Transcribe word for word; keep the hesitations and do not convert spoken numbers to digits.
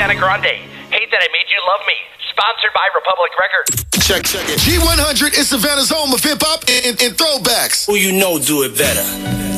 Ariana Grande. Hate That I Made You Love Me. Sponsored by Republic Records. Check, check it. G one hundred is Savannah's home of hip-hop and, and, and throwbacks. Who you know do it better?